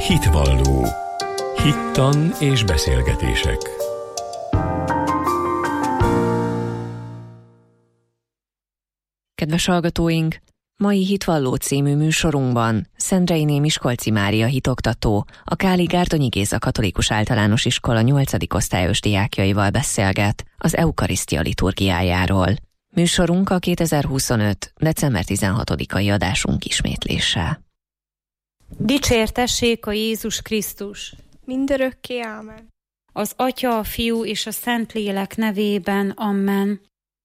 Hitvalló. Hittan és beszélgetések. Kedves hallgatóink! Mai Hitvalló című műsorunkban Szendrei Miskolci Mária hitoktató, a Káli Gárdonyi Géza Katolikus Általános Iskola 8. osztályos diákjaival beszélget az eukarisztia liturgiájáról. Műsorunk a 2025. december 16-ai adásunk ismétlése. Dicsértessék a Jézus Krisztus! Mindörökké ámen. Az Atya, a Fiú és a Szentlélek nevében, amen.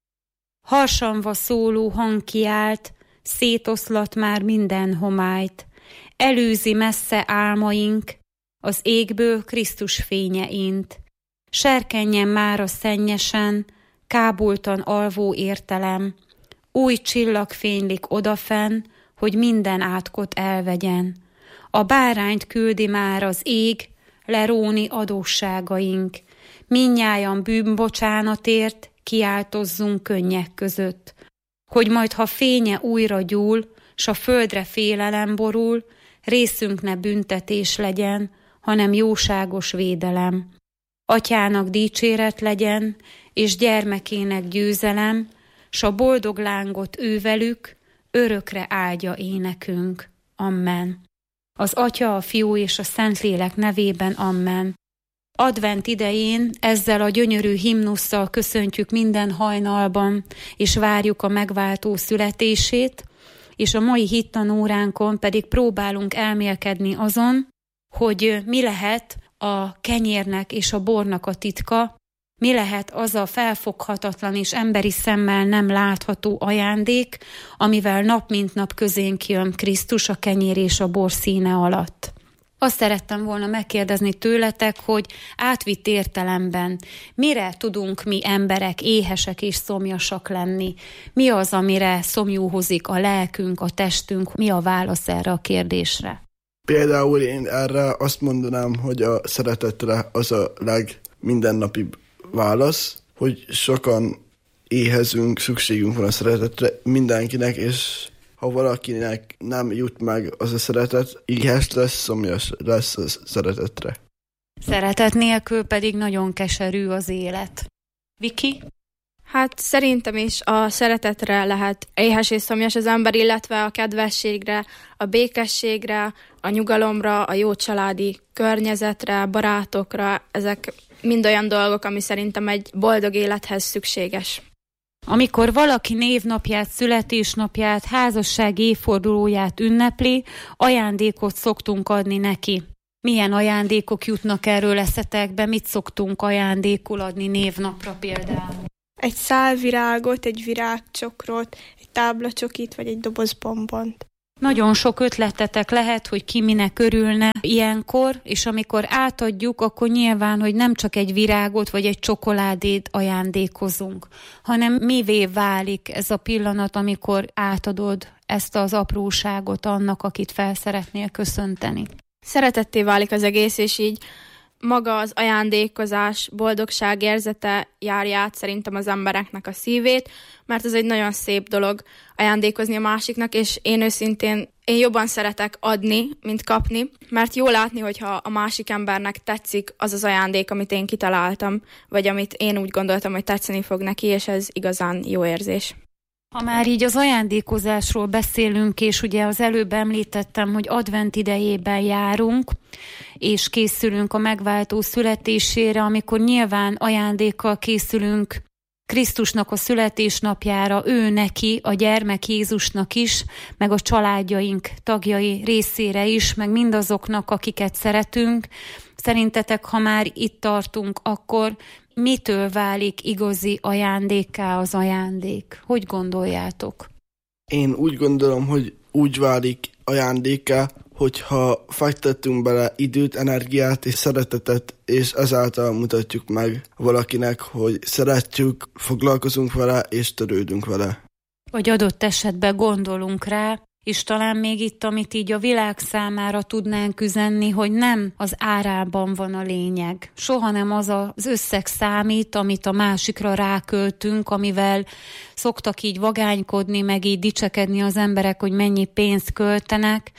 Harsanva szóló hang kiált, szétoszlat már minden homályt. Előzi messze álmaink, az égből Krisztus fénye int. Serkenjen már a szennyesen, kábultan alvó értelem. Új csillag fénylik odafenn, hogy minden átkot elvegyen. A bárányt küldi már az ég, leróni adósságaink. Mindnyájan bűnbocsánatért kiáltozzunk könnyek között. Hogy majd, ha fénye újra gyúl, s a földre félelem borul, részünk ne büntetés legyen, hanem jóságos védelem. Atyának dicséret legyen, és gyermekének győzelem, s a boldog lángot ővelük, örökre áldja énekünk. Amen. Az Atya, a Fiú és a Szentlélek nevében, amen. Advent idején ezzel a gyönyörű himnusszal köszöntjük minden hajnalban, és várjuk a megváltó születését, és a mai hittanóránkon pedig próbálunk elmélkedni azon, hogy mi lehet a kenyérnek és a bornak a titka, mi lehet az a felfoghatatlan és emberi szemmel nem látható ajándék, amivel nap mint nap közénk jön Krisztus a kenyér és a bor színe alatt. Azt szerettem volna megkérdezni tőletek, hogy átvitt értelemben mire tudunk mi emberek éhesek és szomjasak lenni? Mi az, amire szomjúhozik a lelkünk, a testünk? Mi a válasz erre a kérdésre? Például én erre azt mondanám, hogy a szeretetre az a legmizennapibb válasz, hogy sokan éhezünk, szükségünk van a szeretetre mindenkinek, és ha valakinek nem jut meg az a szeretet, éhes lesz, szomjas lesz a szeretetre. Szeretet nélkül pedig nagyon keserű az élet. Viki? Hát szerintem is a szeretetre lehet éhes és szomjas az ember, illetve a kedvességre, a békességre, a nyugalomra, a jó családi környezetre, barátokra. Ezek mind olyan dolgok, ami szerintem egy boldog élethez szükséges. Amikor valaki névnapját, születésnapját, házassági évfordulóját ünnepli, ajándékot szoktunk adni neki. Milyen ajándékok jutnak erről eszetekbe? Mit szoktunk ajándékul adni névnapra például? Egy szál virágot, egy virágcsokrot, egy táblacsokit vagy egy doboz bombont. Nagyon sok ötletetek lehet, hogy ki minek örülne ilyenkor, és amikor átadjuk, akkor nyilván, hogy nem csak egy virágot vagy egy csokoládét ajándékozunk, hanem mivé válik ez a pillanat, amikor átadod ezt az apróságot annak, akit fel szeretnél köszönteni. Szeretetté válik az egész, és így maga az ajándékozás, boldogság érzete járja át szerintem az embereknek a szívét, mert ez egy nagyon szép dolog ajándékozni a másiknak, és én őszintén jobban szeretek adni, mint kapni, mert jó látni, hogyha a másik embernek tetszik az az ajándék, amit én kitaláltam, vagy amit én úgy gondoltam, hogy tetszeni fog neki, és ez igazán jó érzés. Ha már így az ajándékozásról beszélünk, és ugye az előbb említettem, hogy advent idejében járunk, és készülünk a megváltó születésére, amikor nyilván ajándékkal készülünk Krisztusnak a születésnapjára, ő neki, a gyermek Jézusnak is, meg a családjaink tagjai részére is, meg mindazoknak, akiket szeretünk. Szerintetek, ha már itt tartunk, akkor mitől válik igazi ajándékká az ajándék? Hogy gondoljátok? Én úgy gondolom, hogy úgy válik ajándékká, hogyha fektetünk bele időt, energiát és szeretetet, és ezáltal mutatjuk meg valakinek, hogy szeretjük, foglalkozunk vele és törődünk vele. Vagy adott esetben gondolunk rá, és talán még itt, amit így a világ számára tudnánk üzenni, hogy nem az árában van a lényeg. Soha nem az az összeg számít, amit a másikra ráköltünk, amivel szoktak így vagánykodni, meg így dicsekedni az emberek, hogy mennyi pénzt költenek.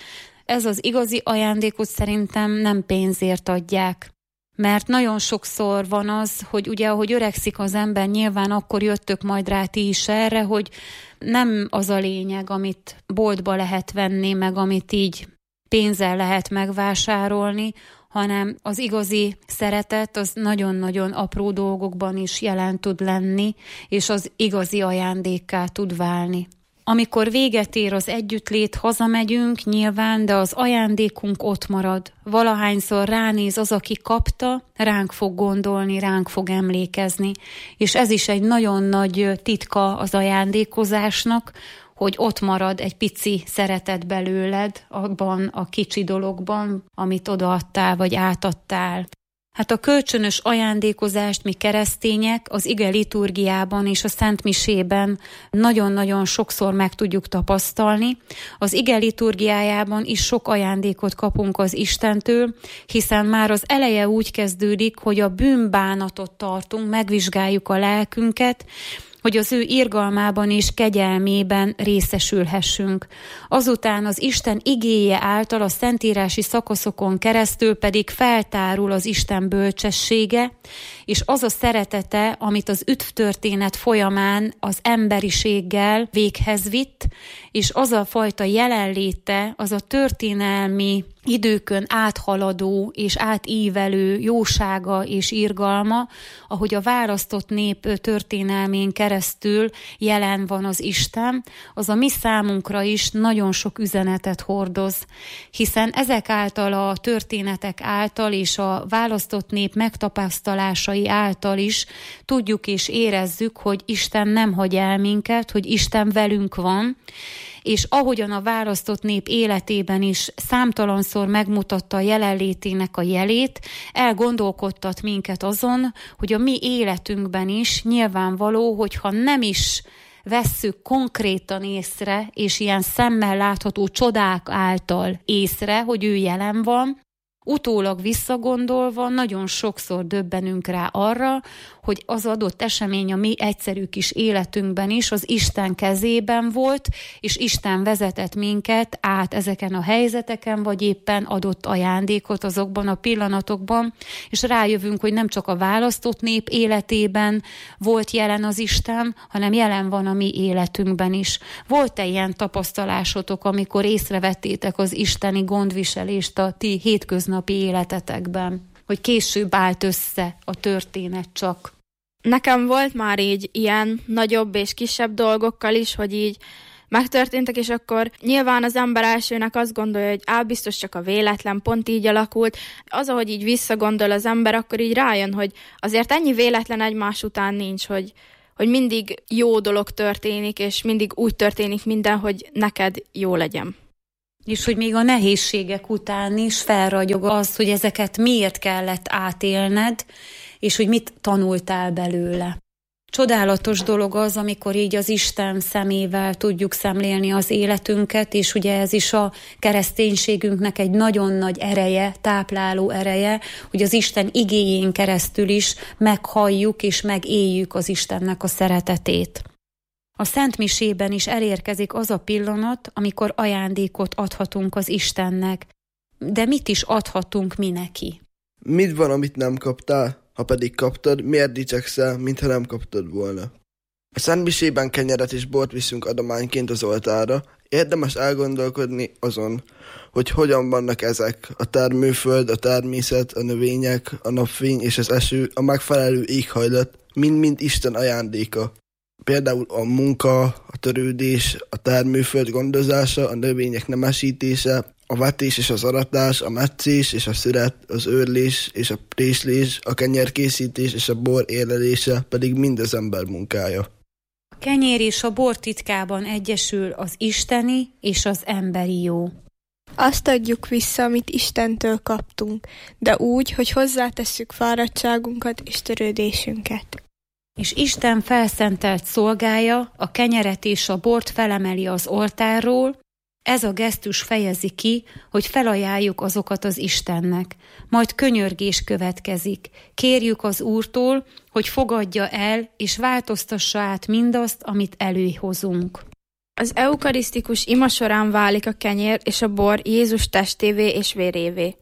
Ez az igazi ajándékot szerintem nem pénzért adják. Mert nagyon sokszor van az, hogy ugye ahogy öregszik az ember, nyilván akkor jöttök majd rá ti is erre, hogy nem az a lényeg, amit boltba lehet venni, meg amit így pénzzel lehet megvásárolni, hanem az igazi szeretet az nagyon-nagyon apró dolgokban is jelen tud lenni, és az igazi ajándékká tud válni. Amikor véget ér az együttlét, hazamegyünk nyilván, de az ajándékunk ott marad. Valahányszor ránéz az, aki kapta, ránk fog gondolni, ránk fog emlékezni. És ez is egy nagyon nagy titka az ajándékozásnak, hogy ott marad egy pici szeretet belőled abban a kicsi dologban, amit odaadtál vagy átadtál. Hát a kölcsönös ajándékozást mi keresztények az ige liturgiában és a szentmisében nagyon-nagyon sokszor meg tudjuk tapasztalni. Az ige liturgiájában is sok ajándékot kapunk az Istentől, hiszen már az eleje úgy kezdődik, hogy a bűnbánatot tartunk, megvizsgáljuk a lelkünket, hogy az ő irgalmában és kegyelmében részesülhessünk. Azután az Isten igéje által a szentírási szakaszokon keresztül pedig feltárul az Isten bölcsessége, és az a szeretete, amit az üdvtörténet folyamán az emberiséggel véghez vitt, és az a fajta jelenléte, az a történelmi időkön áthaladó és átívelő jósága és irgalma, ahogy a választott nép történelmén keresztül jelen van az Isten, az a mi számunkra is nagyon sok üzenetet hordoz, hiszen ezek által a történetek által és a választott nép megtapasztalásai által is tudjuk és érezzük, hogy Isten nem hagy el minket, hogy Isten velünk van, és ahogyan a választott nép életében is számtalanszor megmutatta a jelenlétének a jelét, elgondolkodtat minket azon, hogy a mi életünkben is nyilvánvaló, hogyha nem is vesszük konkrétan észre, és ilyen szemmel látható csodák által észre, hogy ő jelen van, utólag visszagondolva nagyon sokszor döbbenünk rá arra, hogy az adott esemény a mi egyszerű kis életünkben is az Isten kezében volt, és Isten vezetett minket át ezeken a helyzeteken, vagy éppen adott ajándékot azokban a pillanatokban, és rájövünk, hogy nem csak a választott nép életében volt jelen az Isten, hanem jelen van a mi életünkben is. Volt-e ilyen tapasztalásotok, amikor észrevettétek az isteni gondviselést a ti hétköznapi életetekben, hogy később állt össze a történet csak? Nekem volt már így ilyen nagyobb és kisebb dolgokkal is, hogy így megtörténtek, és akkor nyilván az ember elsőnek azt gondolja, hogy biztos csak a véletlen, pont így alakult. Az, ahogy így visszagondol az ember, akkor így rájön, hogy azért ennyi véletlen egymás után nincs, hogy mindig jó dolog történik, és mindig úgy történik minden, hogy neked jó legyen. És hogy még a nehézségek után is felragyog az, hogy ezeket miért kellett átélned, és hogy mit tanultál belőle. Csodálatos dolog az, amikor így az Isten szemével tudjuk szemlélni az életünket, és ugye ez is a kereszténységünknek egy nagyon nagy ereje, tápláló ereje, hogy az Isten igéjén keresztül is meghalljuk és megéljük az Istennek a szeretetét. A szentmisében is elérkezik az a pillanat, amikor ajándékot adhatunk az Istennek. De mit is adhatunk mi neki? Mit van, amit nem kaptál? Ha pedig kaptad, miért dicsekszel, mintha nem kaptad volna? A szentmisében kenyeret és bort viszünk adományként az oltárra. Érdemes elgondolkodni azon, hogy hogyan vannak ezek: a termőföld, a természet, a növények, a napfény és az eső, a megfelelő éghajlat, mind-mind Isten ajándéka. Például a munka, a törődés, a termőföld gondozása, a növények nemesítése, a vetés és az aratás, a metszés és a szüret, az őrlés és a préslés, a kenyérkészítés és a bor érlelése pedig mind az ember munkája. A kenyér és a bor titkában egyesül az isteni és az emberi jó. Azt adjuk vissza, amit Istentől kaptunk, de úgy, hogy hozzátesszük fáradtságunkat és törődésünket. És Isten felszentelt szolgája a kenyeret és a bort felemeli az oltárról. Ez a gesztus fejezi ki, hogy felajánljuk azokat az Istennek. Majd könyörgés következik. Kérjük az Úrtól, hogy fogadja el és változtassa át mindazt, amit előhozunk. Az eukarisztikus ima során válik a kenyér és a bor Jézus testévé és vérévé.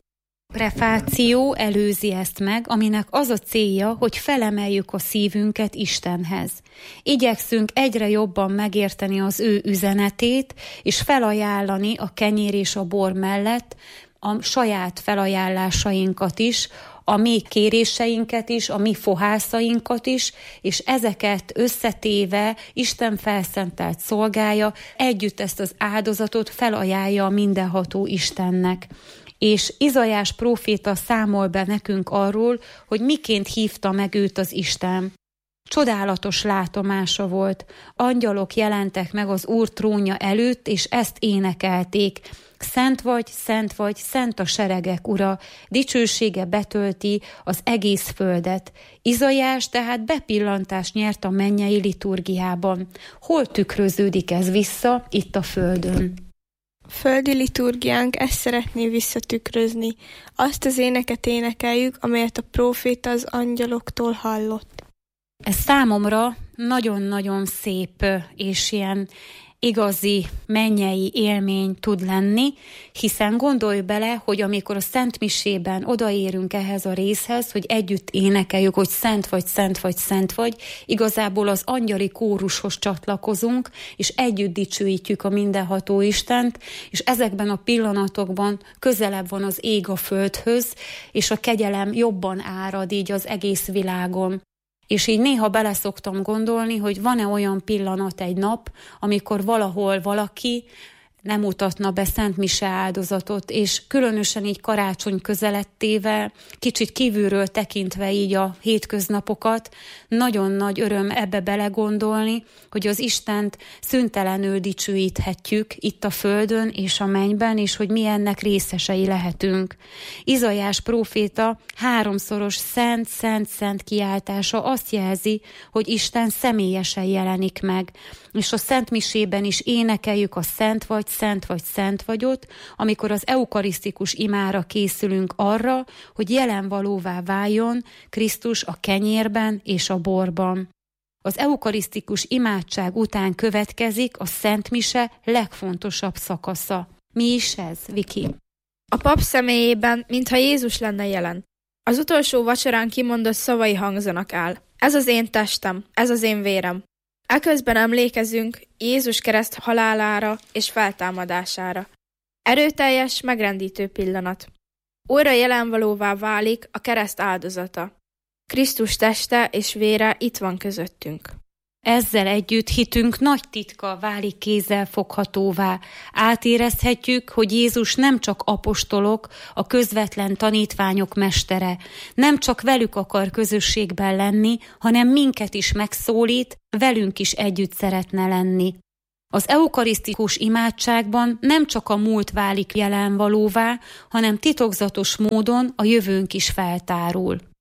Prefáció előzi ezt meg, aminek az a célja, hogy felemeljük a szívünket Istenhez. Igyekszünk egyre jobban megérteni az ő üzenetét, és felajánlani a kenyér és a bor mellett a saját felajánlásainkat is, a mi kéréseinket is, a mi fohászainkat is, és ezeket összetéve Isten felszentelt szolgája együtt ezt az áldozatot felajánlja a mindenható Istennek. És Izaiás próféta számol be nekünk arról, hogy miként hívta meg őt az Isten. Csodálatos látomása volt. Angyalok jelentek meg az Úr trónja előtt, és ezt énekelték. Szent vagy, szent vagy, szent a seregek ura, dicsősége betölti az egész földet. Izaiás tehát bepillantást nyert a mennyei liturgiában. Hol tükröződik ez vissza itt a földön? Földi liturgiánk ezt szeretné visszatükrözni. Azt az éneket énekeljük, amelyet a próféta az angyaloktól hallott. Ez számomra nagyon-nagyon szép és ilyen igazi mennyei élmény tud lenni, hiszen gondolj bele, hogy amikor a Szent Misében odaérünk ehhez a részhez, hogy együtt énekeljük, hogy szent vagy, szent vagy, szent vagy, igazából az angyali kórushoz csatlakozunk, és együtt dicsőítjük a mindenható Istent, és ezekben a pillanatokban közelebb van az ég a földhöz, és a kegyelem jobban árad így az egész világon. És így néha beleszoktam gondolni, hogy van-e olyan pillanat egy nap, amikor valahol valaki nem mutatna be Szent Mise áldozatot, és különösen így karácsony közelettével, kicsit kívülről tekintve így a hétköznapokat, nagyon nagy öröm ebbe belegondolni, hogy az Istent szüntelenül dicsőíthetjük itt a földön és a mennyben, és hogy mi ennek részesei lehetünk. Izaiás próféta háromszoros szent, szent, szent kiáltása azt jelzi, hogy Isten személyesen jelenik meg, és a Szent Misében is énekeljük a szent vagy, szent vagyot, amikor az eukarisztikus imára készülünk arra, hogy jelenvalóvá váljon Krisztus a kenyérben és a borban. Az eukarisztikus imádság után következik a Szent Mise legfontosabb szakasza. Mi is ez, Viki? A pap személyében, mintha Jézus lenne jelen. Az utolsó vacsorán kimondott szavai hangzanak el. Ez az én testem, ez az én vérem. Eközben emlékezünk Jézus kereszt halálára és feltámadására. Erőteljes, megrendítő pillanat. Újra jelenvalóvá válik a kereszt áldozata. Krisztus teste és vére itt van közöttünk. Ezzel együtt hitünk nagy titka válik kézzelfoghatóvá. Átérezhetjük, hogy Jézus nem csak apostolok, a közvetlen tanítványok mestere, nem csak velük akar közösségben lenni, hanem minket is megszólít, velünk is együtt szeretne lenni. Az eukarisztikus imádságban nem csak a múlt válik jelenvalóvá, hanem titokzatos módon a jövőnk is feltárul.